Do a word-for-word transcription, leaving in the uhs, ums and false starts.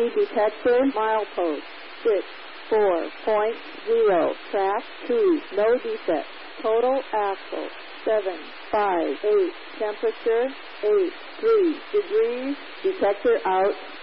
Gravity detector milepost six four point zero. Track two. No defect. Total axle seven five eight. Temperature eight three degrees. Detector out.